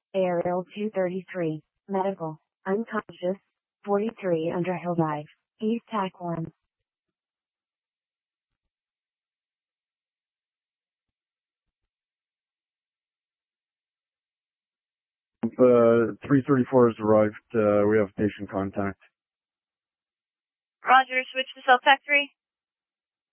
Aerial 233, medical, unconscious, 43 Underhill Drive, East TAC 1. 334 has arrived. We have patient contact. Roger, switch to Cell Tech 3.